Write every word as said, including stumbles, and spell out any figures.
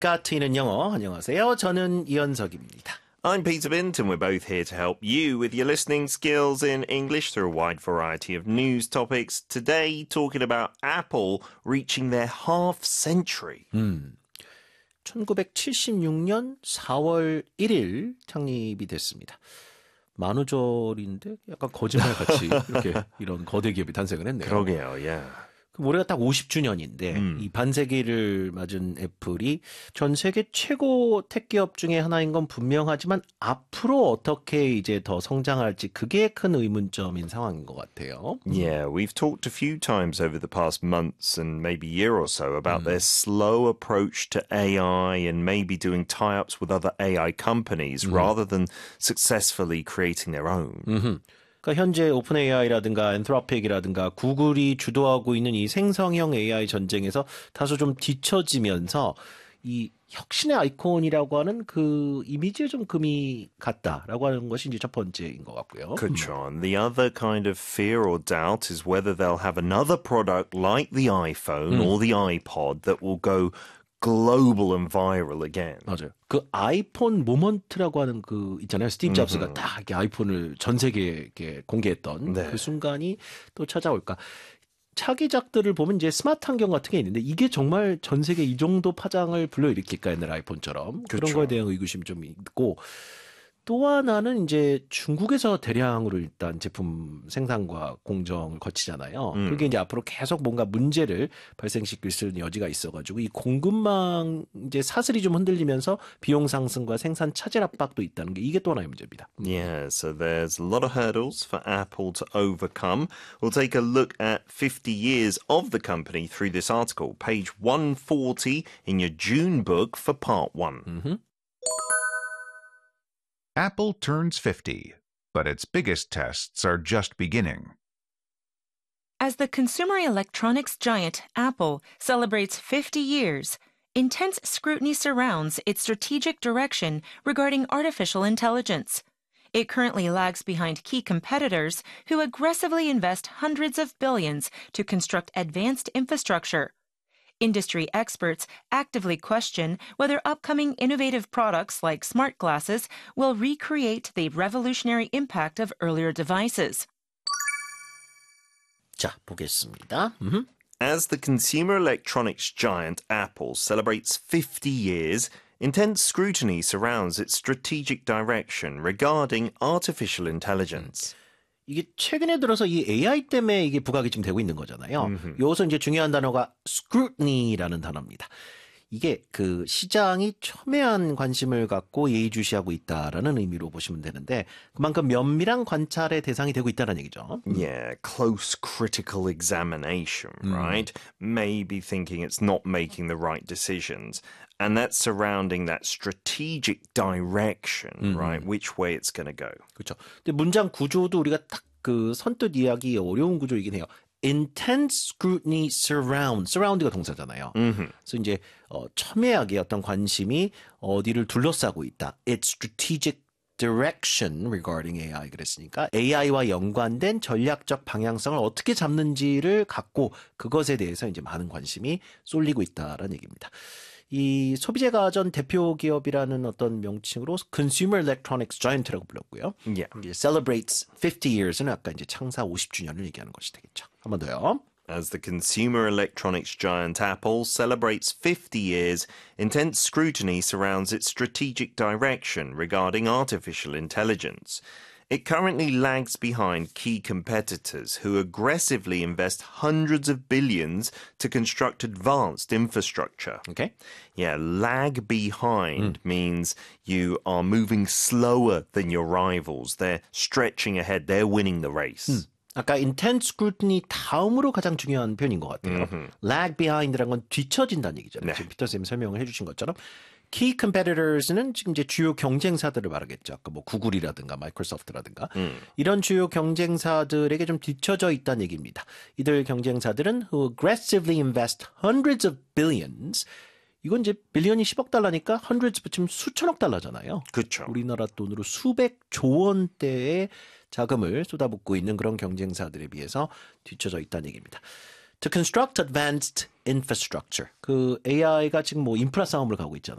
가 트이는 영어. 안녕하세요. 저는 이현석입니다. I'm Peter Bint, and we're both here to help you with your listening skills in English through a wide variety of news topics. Today, talking about Apple reaching their half century. 음, 천구백칠십육 년 사월 일일 창립이 됐습니다. 만우절인데 약간 거짓말같이 이렇게 이런 거대 기업이 탄생을 했네요. 그러게요, yeah. 그럼 올해가 딱 오십 주년인데 음. 이 반세기를 맞은 애플이 전 세계 최고 택기업 중에 하나인 건 분명하지만 앞으로 어떻게 이제 더 성장할지 그게 큰 의문점인 상황인 것 같아요. Yeah, we've talked a few times over the past months and maybe year or so about their slow approach to A I and maybe doing tie-ups with other A I companies rather than successfully creating their own. 음흠. 그러니까 현재 오픈 에이아이라든가 엔트로픽이라든가 구글이 주도하고 있는 이 생성형 에이아이 전쟁에서 다소 좀 뒤처지면서 이 혁신의 아이콘이라고 하는 그 이미지에 좀 금이 갔다라고 하는 것이 이제 첫 번째인 것 같고요. 그렇죠. And the other kind of fear or doubt is whether they'll have another product like the iPhone 음. or the iPod that will go global and viral again. 맞아요. 그 아이폰 모먼트라고 하는 그 있잖아요. 스티브 잡스가 딱 이렇게 아이폰을 전 세계에 이렇게 공개했던 네. 그 순간이 또 찾아올까. 차기작들을 보면 이제 스마트 환경 같은 게 있는데 이게 정말 전 세계 이 정도 파장을 불러일으킬까 옛날 아이폰처럼 그런 그렇죠. 거에 대한 의구심이 좀 있고 또 하나는 이제 중국에서 대량으로 일단 제품 생산과 공정을 거치잖아요. 음. 그게 이제 앞으로 계속 뭔가 문제를 발생시킬 수 있는 여지가 있어가지고 이 공급망 이제 사슬이 좀 흔들리면서 비용 상승과 생산 차질 압박도 있다는 게 이게 또 하나의 문제입니다. Yeah, so there's a lot of hurdles for Apple to overcome. We'll take a look at fifty years of the company through this article, page one forty in your June book for part one. 음흠. Apple turns fifty, but its biggest tests are just beginning. As the consumer electronics giant Apple celebrates fifty years, intense scrutiny surrounds its strategic direction regarding artificial intelligence. It currently lags behind key competitors who aggressively invest hundreds of billions to construct advanced infrastructure. Industry experts actively question whether upcoming innovative products like smart glasses will recreate the revolutionary impact of earlier devices. 자, 보겠습니다. 음흠. As the consumer electronics giant Apple celebrates fifty years, intense scrutiny surrounds its strategic direction regarding artificial intelligence. 이게 최근에 들어서 이 에이아이 때문에 이게 부각이 좀 되고 있는 거잖아요. 음흠. 여기서 이제 중요한 단어가 scrutiny라는 단어입니다. 이게 그 시장이 첨예한 관심을 갖고 예의주시하고 있다라는 의미로 보시면 되는데 그만큼 면밀한 관찰의 대상이 되고 있다는 얘기죠. Yeah, close critical examination, right? Maybe thinking it's not making the right decisions. And that's surrounding that strategic direction, right? Which way it's going to go. 그렇죠. 근데 문장 구조도 우리가 딱 그 선뜻 이해하기 어려운 구조이긴 해요. Intense scrutiny surround. surround가 동사잖아요. 그래서 이제 어, 첨예하게 어떤 관심이 어디를 둘러싸고 있다. It's strategic direction regarding 에이아이 그랬으니까 에이아이와 연관된 전략적 방향성을 어떻게 잡는지를 갖고 그것에 대해서 이제 많은 관심이 쏠리고 있다라는 얘기입니다. 이 소비재 가전 대표 기업이라는 어떤 명칭으로 Consumer Electronics Giant라고 불렀고요. Yeah. 이제 celebrates fifty years는 아까 이제 창사 오십 주년을 얘기하는 것이 되겠죠. 한 번 더요. As the consumer electronics giant Apple celebrates fifty years, intense scrutiny surrounds its strategic direction regarding artificial intelligence. It currently lags behind key competitors who aggressively invest hundreds of billions to construct advanced infrastructure. Okay. Yeah, lag behind means you are moving slower than your rivals. They're stretching ahead. They're winning the race. 아까 intense scrutiny 다음으로 가장 중요한 표현인 것 같아요. lag behind라는 건 뒤처진다는 얘기잖아요. 네. 지금 피터 쌤이 설명을 해주신 것처럼 key competitors는 지금 이제 주요 경쟁사들을 말하겠죠. 아까 뭐 구글이라든가 마이크로소프트라든가 음. 이런 주요 경쟁사들에게 좀 뒤처져 있다는 얘기입니다. 이들 경쟁사들은 who aggressively invest hundreds of billions. 이건 이제 빌리언이 십억 달러니까 hundreds 붙이면 수천억 달러잖아요. 그렇죠. 우리나라 돈으로 수백조 원대의 자금을 쏟아붓고 있는 그런 경쟁사들에 비해서 뒤처져 있다는 얘기입니다. To construct advanced infrastructure. 그 에이아이가 지금 뭐 인프라 싸움을 가고 있잖아요.